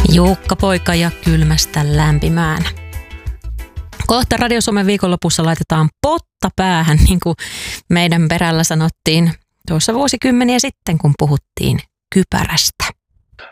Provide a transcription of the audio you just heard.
Juukka poika ja kylmästä lämpimään. Kohta Radio Suomen viikonlopussa laitetaan potta päähän, niin kuin meidän perällä sanottiin tuossa vuosikymmeniä sitten, kun puhuttiin kypärästä.